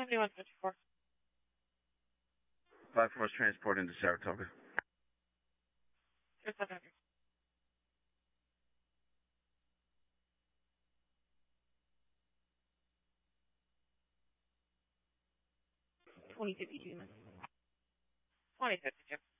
7154. 5-4 is transport into Saratoga. 3700. 2052. 2052.